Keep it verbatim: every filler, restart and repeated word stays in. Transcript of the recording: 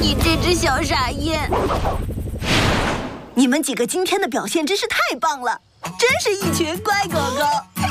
你这只小傻燕！ 你们几个今天的表现真是太棒了，真是一群乖狗狗。